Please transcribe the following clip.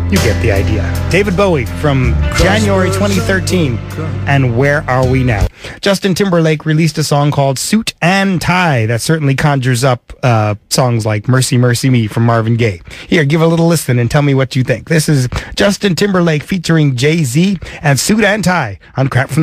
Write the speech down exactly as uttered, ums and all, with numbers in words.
You get the idea. David Bowie from January twenty thirteen. And Where Are We Now? Justin Timberlake released a song called Suit and Tie that certainly conjures up uh, songs like Mercy, Mercy Me from Marvin Gaye. Here, give a little listen and tell me what you think. This is Justin Timberlake featuring Jay-Z and Suit and Tie on Crap from